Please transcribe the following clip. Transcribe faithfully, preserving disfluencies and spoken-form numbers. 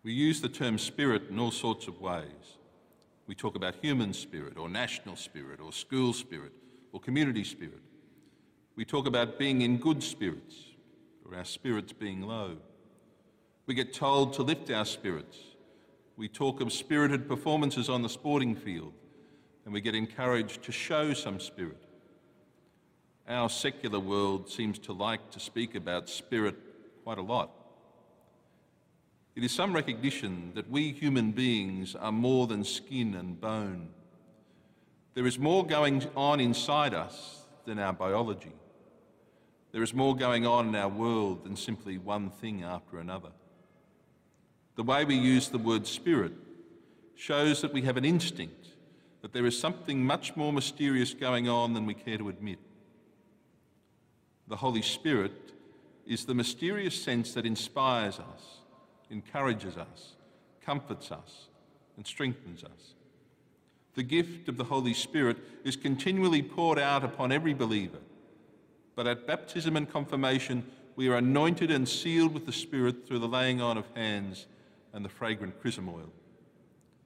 We use the term spirit in all sorts of ways. We talk about human spirit, or national spirit, or school spirit, or community spirit. We talk about being in good spirits, or our spirits being low. We get told to lift our spirits. We talk of spirited performances on the sporting field, and we get encouraged to show some spirit. Our secular world seems to like to speak about spirit quite a lot. It is some recognition that we human beings are more than skin and bone. There is more going on inside us than our biology. There is more going on in our world than simply one thing after another. The way we use the word spirit shows that we have an instinct that there is something much more mysterious going on than we care to admit. The Holy Spirit is the mysterious sense that inspires us, encourages us, comforts us, and strengthens us. The gift of the Holy Spirit is continually poured out upon every believer, but at baptism and confirmation we are anointed and sealed with the Spirit through the laying on of hands and the fragrant chrism oil.